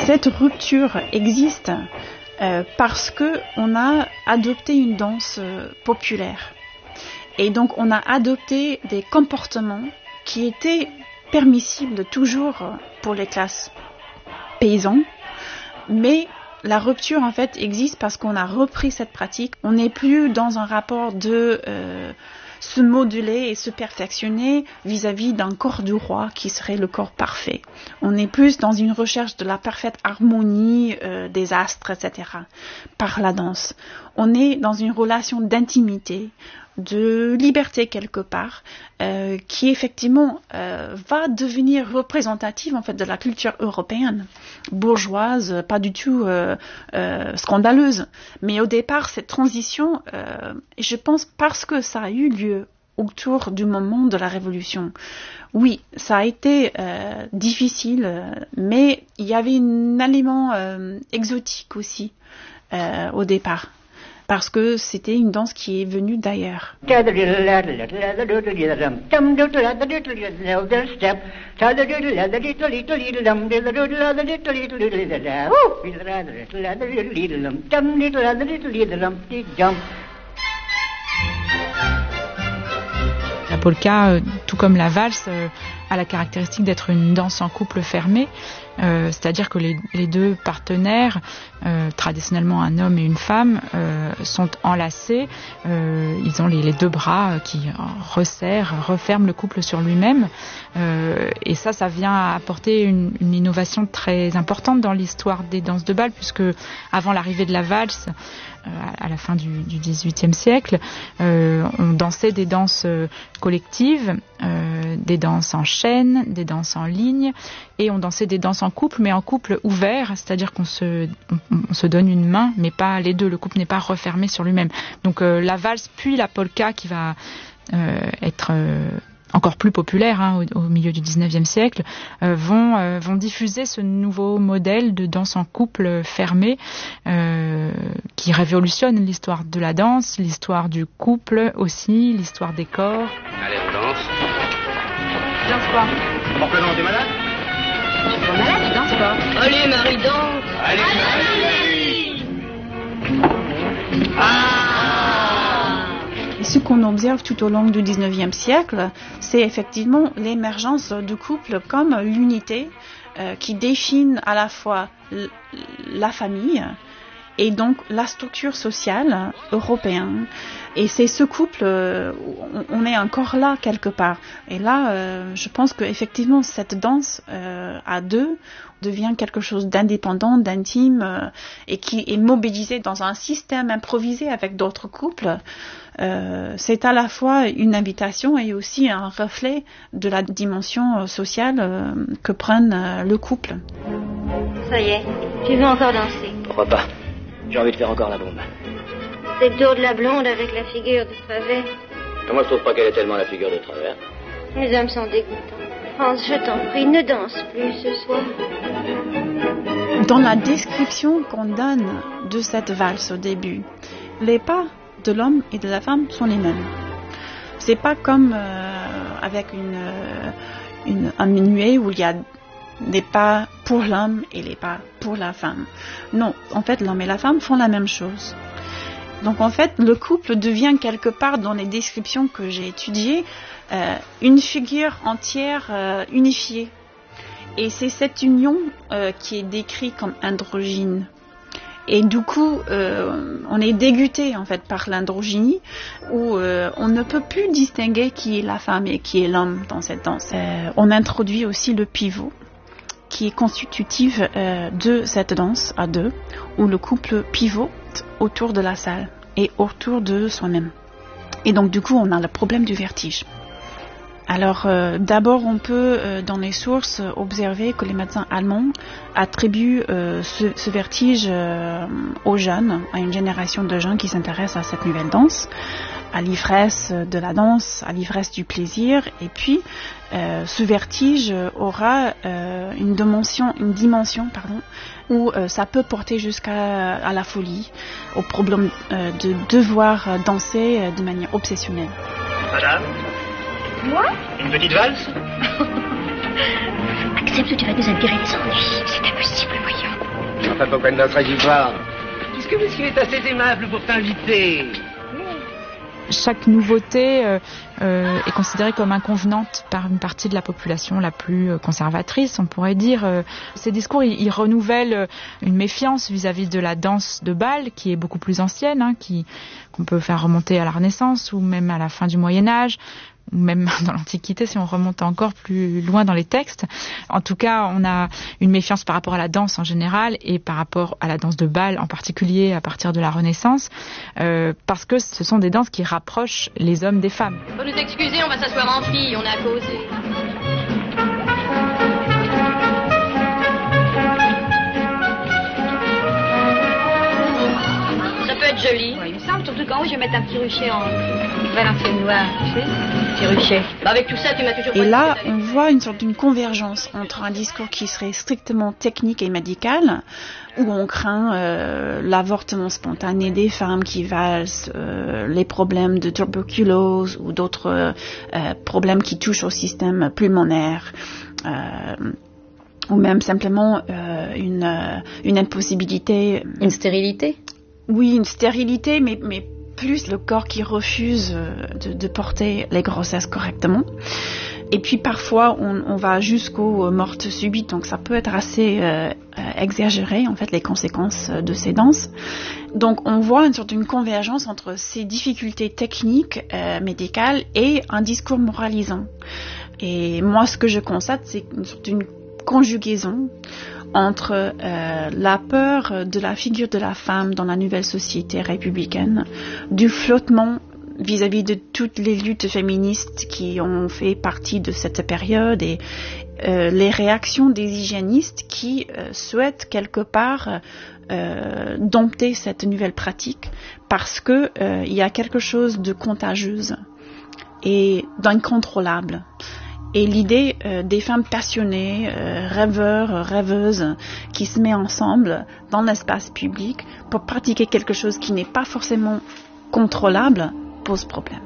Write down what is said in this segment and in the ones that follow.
cette rupture existe parce qu'on a adopté une danse populaire. Et donc on a adopté des comportements qui étaient permissibles toujours pour les classes paysannes, mais la rupture en fait existe parce qu'on a repris cette pratique. On n'est plus dans un rapport de se moduler et se perfectionner vis-à-vis d'un corps du roi qui serait le corps parfait. On est plus dans une recherche de la parfaite harmonie des astres, etc. par la danse. On est dans une relation d'intimité, de liberté quelque part, qui effectivement va devenir représentative en fait de la culture européenne, bourgeoise, pas du tout scandaleuse. Mais au départ, cette transition, je pense parce que ça a eu lieu autour du moment de la Révolution. Oui, ça a été difficile, mais il y avait un élément exotique aussi au départ. Parce que c'était une danse qui est venue d'ailleurs. La polka, tout comme la valse, a la caractéristique d'être une danse en couple fermé, c'est-à-dire que les deux partenaires, traditionnellement un homme et une femme, sont enlacés, ils ont les deux bras qui resserrent, referment le couple sur lui-même, et ça vient apporter une innovation très importante dans l'histoire des danses de bal, puisque avant l'arrivée de la valse, à la fin du XVIIIe siècle, on dansait des danses collectives, des danses en chaîne, des danses en ligne, et on dansait des danses en couple, mais en couple ouvert, c'est-à-dire qu'on se donne une main, mais pas les deux, le couple n'est pas refermé sur lui-même. Donc la valse puis la polka qui va être encore plus populaire au milieu du XIXe siècle, vont diffuser ce nouveau modèle de danse en couple fermé qui révolutionne l'histoire de la danse, l'histoire du couple aussi, l'histoire des corps. Allez, on danse. Tu danses pas. Pourquoi non, t'es malade? Je suis pas malade, tu danses pas. Allez, Marie, danse. Allez, Et ce qu'on observe tout au long du XIXe siècle, c'est effectivement l'émergence du couple comme l'unité qui définit à la fois la famille et donc la structure sociale européenne. Et c'est ce couple, on est encore là quelque part. Et là, je pense qu'effectivement, cette danse à deux devient quelque chose d'indépendant, d'intime, et qui est mobilisé dans un système improvisé avec d'autres couples. C'est à la fois une invitation et aussi un reflet de la dimension sociale que prenne le couple. Ça y est, tu veux encore danser? Pourquoi pas? J'ai envie de faire encore la bombe. C'est le tour de la blonde avec la figure de travers. Moi, je trouve pas qu'elle est tellement la figure de travers. Les hommes sont dégoûtants. France, je t'en prie, ne danse plus ce soir. Dans la description qu'on donne de cette valse au début, les pas de l'homme et de la femme sont les mêmes. C'est pas comme avec un minuet où il y a des pas pour l'homme et les pas pour la femme. Non, en fait, l'homme et la femme font la même chose. Donc en fait, le couple devient quelque part, dans les descriptions que j'ai étudiées, une figure entière unifiée. Et c'est cette union qui est décrite comme androgyne. Et du coup, on est dégoûté en fait par l'androgynie, où on ne peut plus distinguer qui est la femme et qui est l'homme dans cette danse. On introduit aussi le pivot, qui est constitutif de cette danse à deux, où le couple pivote autour de la salle et autour de soi-même. Et donc du coup, on a le problème du vertige. Alors d'abord, on peut dans les sources observer que les médecins allemands attribuent ce vertige aux jeunes, à une génération de jeunes qui s'intéressent à cette nouvelle danse, à l'ivresse de la danse, à l'ivresse du plaisir. Et puis, ce vertige aura une dimension, où ça peut porter jusqu'à la folie, au problème de devoir danser de manière obsessionnelle. Madame? Moi? Une petite valse? Accepte ou tu vas nous attirer des ennuis. C'est impossible, voyons. Enfin, pourquoi ne danserais-tu pas? Puisque monsieur est assez aimable pour t'inviter. Chaque nouveauté est considérée comme inconvenante par une partie de la population la plus conservatrice, on pourrait dire. Ces discours, ils renouvellent une méfiance vis-à-vis de la danse de bal, qui est beaucoup plus ancienne, qu'on peut faire remonter à la Renaissance ou même à la fin du Moyen-Âge, ou même dans l'Antiquité si on remonte encore plus loin dans les textes. En tout cas, on a une méfiance par rapport à la danse en général et par rapport à la danse de bal en particulier à partir de la Renaissance, parce que ce sont des danses qui rapprochent les hommes des femmes. Faut nous excuser, on va s'asseoir en fille, on a à causer. Ça peut être joli. Oui, il me semble, surtout qu'en haut, je vais mettre un petit rucher en Valenciennes noire, tu sais. Petit rucher. Avec tout ça, tu m'as toujours... Et là, on voit une sorte d'une convergence entre un discours qui serait strictement technique et médical, où on craint l'avortement spontané des femmes qui valsent, les problèmes de tuberculose ou d'autres problèmes qui touchent au système pulmonaire, ou même simplement une impossibilité. Une stérilité? Oui, une stérilité, mais plus le corps qui refuse de porter les grossesses correctement. Et puis parfois, on va jusqu'aux mortes subites, donc ça peut être assez exagéré, en fait, les conséquences de ces danses. Donc on voit une sorte d'une convergence entre ces difficultés techniques, médicales, et un discours moralisant. Et moi, ce que je constate, c'est une sorte d'une conjugaison entre la peur de la figure de la femme dans la nouvelle société républicaine, du flottement vis-à-vis de toutes les luttes féministes qui ont fait partie de cette période et les réactions des hygiénistes qui souhaitent quelque part dompter cette nouvelle pratique parce que il y a quelque chose de contagieuse et d'incontrôlable. Et l'idée des femmes passionnées, rêveuses, qui se mettent ensemble dans l'espace public pour pratiquer quelque chose qui n'est pas forcément contrôlable, pose problème.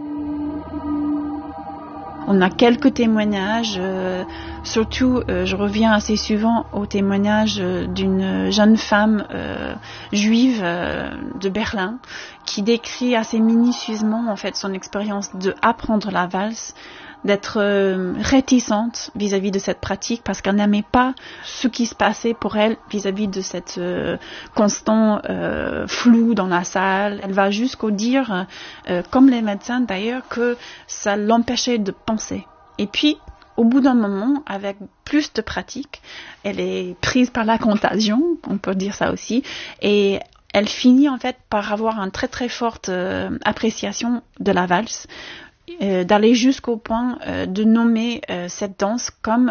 On a quelques témoignages, surtout je reviens assez souvent aux témoignages d'une jeune femme juive de Berlin qui décrit assez minutieusement en fait son expérience de apprendre la valse, d'être réticente vis-à-vis de cette pratique parce qu'elle n'aimait pas ce qui se passait pour elle vis-à-vis de cette constant flou dans la salle. Elle va jusqu'au dire, comme les médecins d'ailleurs, que ça l'empêchait de penser. Et puis, au bout d'un moment, avec plus de pratique, elle est prise par la contagion, on peut dire ça aussi, et elle finit en fait par avoir une très très forte appréciation de la valse, d'aller jusqu'au point de nommer cette danse comme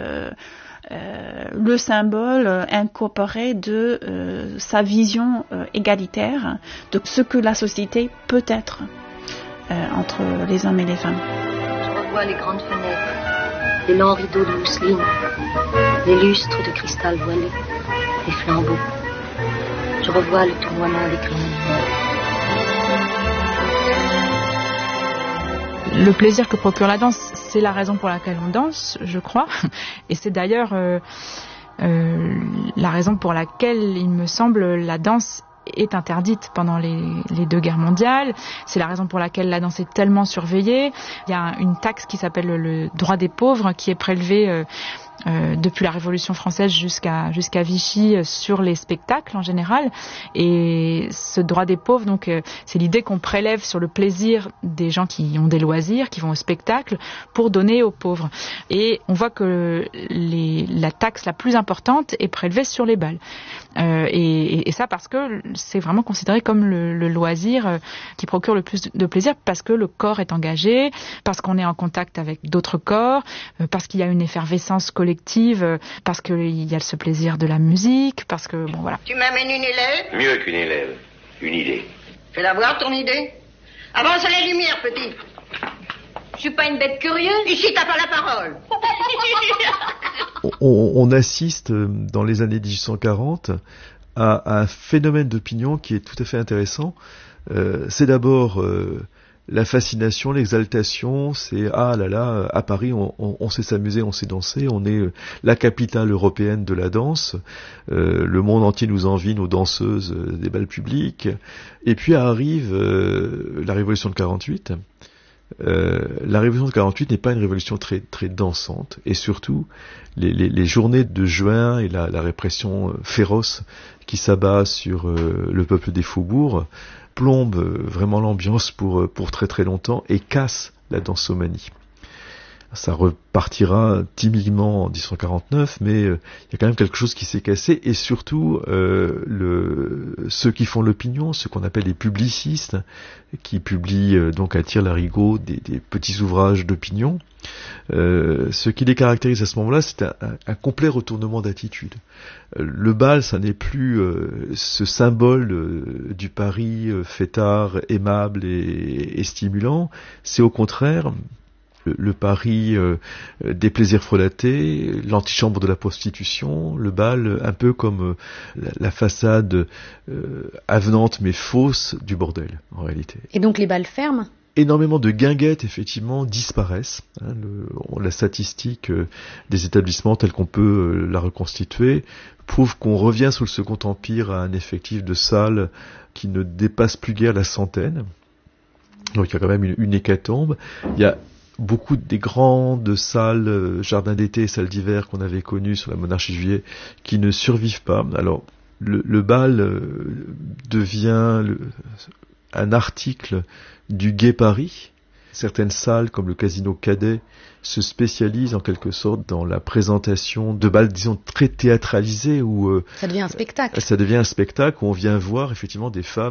le symbole incorporé de sa vision égalitaire de ce que la société peut être entre les hommes et les femmes. Je revois les grandes fenêtres, les longs rideaux de mousseline, les lustres de cristal voilé, les flambeaux. Je revois le tournoiement des crayons. Le plaisir que procure la danse, c'est la raison pour laquelle on danse, je crois. Et c'est d'ailleurs la raison pour laquelle, il me semble, la danse est interdite pendant les deux guerres mondiales. C'est la raison pour laquelle la danse est tellement surveillée. Il y a une taxe qui s'appelle le droit des pauvres qui est prélevée depuis la Révolution française jusqu'à Vichy sur les spectacles en général. Et ce droit des pauvres, donc, c'est l'idée qu'on prélève sur le plaisir des gens qui ont des loisirs, qui vont au spectacle, pour donner aux pauvres. Et on voit que la taxe la plus importante est prélevée sur les bals. Et ça parce que c'est vraiment considéré comme le loisir qui procure le plus de plaisir, parce que le corps est engagé, parce qu'on est en contact avec d'autres corps, parce qu'il y a une effervescence collective, parce qu'il y a ce plaisir de la musique, parce que, bon, voilà. Tu m'amènes une élève? Mieux qu'une élève, une idée. Fais-la voir, ton idée. Avance à la lumière, petit. Je suis pas une bête curieuse. Ici, t'as pas la parole. On assiste, dans les années 1840, à un phénomène d'opinion qui est tout à fait intéressant. C'est d'abord la fascination, l'exaltation, c'est ah là là, à Paris on sait s'amuser, on sait danser, on est la capitale européenne de la danse, le monde entier nous envie, nos danseuses des bals publics. Et puis arrive la révolution de 48. La révolution de 48 n'est pas une révolution très très dansante, et surtout les journées de juin et la répression féroce qui s'abat sur le peuple des faubourgs plombe vraiment l'ambiance pour très très longtemps et casse la dansomanie. Ça repartira timidement en 1849, mais il y a quand même quelque chose qui s'est cassé, et surtout ceux qui font l'opinion, ceux qu'on appelle les publicistes, qui publient donc à tire-larigot des petits ouvrages d'opinion, ce qui les caractérise à ce moment-là, c'est un complet retournement d'attitude. Le bal, ça n'est plus ce symbole du Paris fêtard, aimable et stimulant, c'est au contraire le Paris des plaisirs frelatés, l'antichambre de la prostitution, le bal un peu comme la façade avenante mais fausse du bordel en réalité. Et donc les bals ferment ? Énormément de guinguettes effectivement disparaissent. La statistique des établissements telle qu'on peut la reconstituer prouve qu'on revient sous le Second Empire à un effectif de salles qui ne dépasse plus guère la centaine. Donc il y a quand même une hécatombe. Il y a beaucoup des grandes salles, jardins d'été et salles d'hiver qu'on avait connues sur la monarchie juillet qui ne survivent pas. Alors le bal devient un article du Gai Paris. Certaines salles, comme le Casino Cadet, se spécialisent en quelque sorte dans la présentation de bals, disons, très théâtralisés, où ça devient un spectacle. Ça devient un spectacle où on vient voir effectivement des femmes